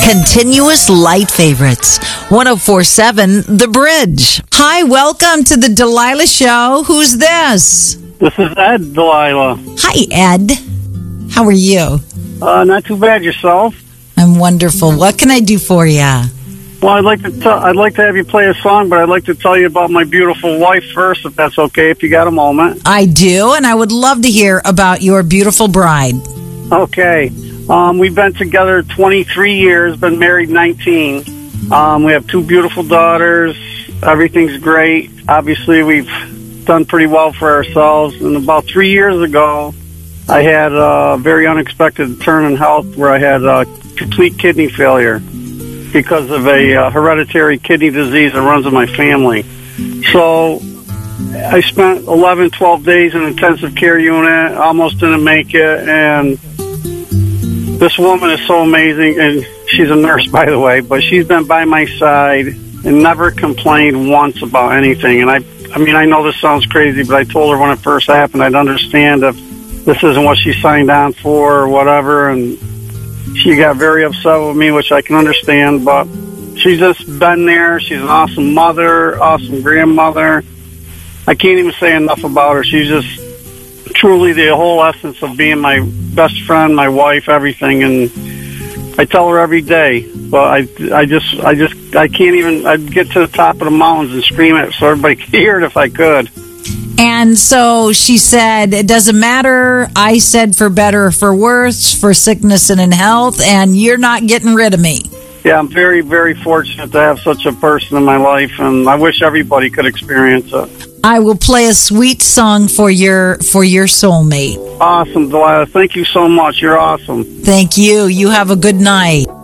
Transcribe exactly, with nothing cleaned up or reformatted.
Continuous light favorites. one oh four point seven The Bridge. Hi, welcome to the Delilah Show. Who's this? This is Ed, Delilah. Hi, Ed. How are you? Uh, not too bad. Yourself? I'm wonderful. What can I do for you? Well, I'd like to t- I'd like to have you play a song, but I'd like to tell you about my beautiful wife first, if that's okay, if you got a moment. I do, and I would love to hear about your beautiful bride. Okay. Um, we've been together twenty-three years, been married nineteen. Um, we have two beautiful daughters. Everything's great. Obviously, we've done pretty well for ourselves. And about three years ago, I had a very unexpected turn in health where I had uh, complete kidney failure because of a uh, hereditary kidney disease that runs in my family. So I spent eleven, twelve days in an intensive care unit, almost didn't make it, and this woman is so amazing, and she's a nurse, by the way, but she's been by my side and never complained once about anything. And I, I mean, I know this sounds crazy, but I told her when it first happened, I'd understand if this isn't what she signed on for or whatever, and she got very upset with me, which I can understand, but she's just been there. She's an awesome mother, awesome grandmother. I can't even say enough about her. She's just truly the whole essence of being my best friend, my wife, everything, and I tell her every day, but I, I just, I just, I can't even, I'd get to the top of the mountains and scream it so everybody could hear it if I could. And so she said, it doesn't matter. I said for better or for worse, for sickness and in health, and you're not getting rid of me. Yeah, I'm very, very fortunate to have such a person in my life, and I wish everybody could experience it. I will play a sweet song for your for your soulmate. Awesome, Delilah. Thank you so much. You're awesome. Thank you. You have a good night.